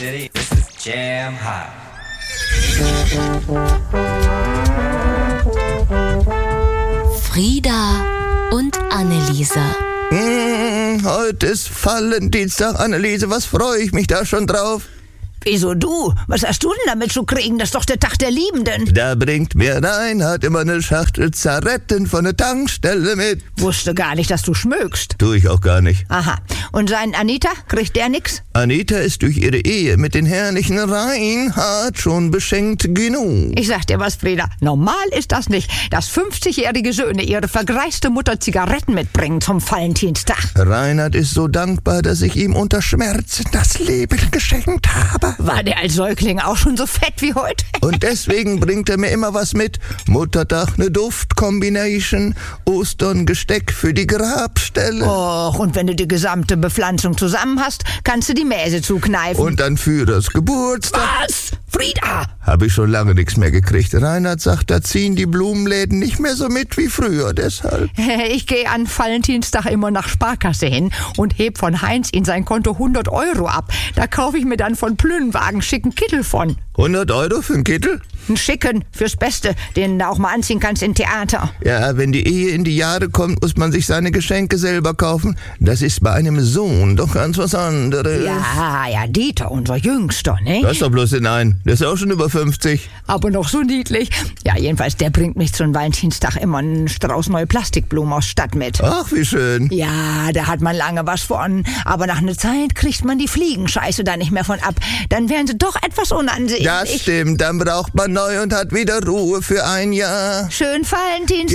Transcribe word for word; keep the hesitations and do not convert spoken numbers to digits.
City, this is Jam Hot. Frieda und Anneliese. Mmh, heute ist Valentinstag, Anneliese. Was freue ich mich da schon drauf? Wieso du? Was hast du denn damit zu kriegen? Das ist doch der Tag der Liebenden. Da bringt mir Reinhard immer eine Schachtel Zaretten von der Tankstelle mit. Wusste gar nicht, dass du schmögst. Tu ich auch gar nicht. Aha. Und sein Anita? Kriegt der nix? Anita ist durch ihre Ehe mit den herrlichen Reinhard schon beschenkt genug. Ich sag dir was, Frieda. Normal ist das nicht, dass fünfzigjährige Söhne ihre vergreiste Mutter Zigaretten mitbringen zum Valentinstag. Reinhard ist so dankbar, dass ich ihm unter Schmerzen das Leben geschenkt habe. War der als Säugling auch schon so fett wie heute? Und deswegen bringt er mir immer was mit. Muttertag eine Duft-Combination, Ostern Gesteck für die Grabstelle. Och, und wenn du die gesamte Bepflanzung zusammen hast, kannst du die Mäse zukneifen. Und dann für das Geburtstag. Was? Frieda! Habe ich schon lange nichts mehr gekriegt. Reinhard sagt, da ziehen die Blumenläden nicht mehr so mit wie früher, deshalb. Ich gehe an Valentinstag immer nach Sparkasse hin und heb von Heinz in sein Konto hundert Euro ab. Da kaufe ich mir dann von Plünnwagen schicken Kittel von. hundert Euro für einen Kittel? Einen schicken, fürs Beste, den du auch mal anziehen kannst im Theater. Ja, wenn die Ehe in die Jahre kommt, muss man sich seine Geschenke selber kaufen. Das ist bei einem Sohn doch ganz was anderes. Ja, ja, Dieter, unser Jüngster, ne? Das ist doch bloß in ein. Der ist auch schon über fünfzig. Aber noch so niedlich. Ja, jedenfalls, der bringt mich zum Valentinstag immer einen Strauß neue Plastikblumen aus Stadt mit. Ach, wie schön. Ja, da hat man lange was von. Aber nach einer Zeit kriegt man die Fliegenscheiße da nicht mehr von ab. Dann wären sie doch etwas unansehnlich. Das stimmt, dann braucht man neu und hat wieder Ruhe für ein Jahr. Schön Valentinstag.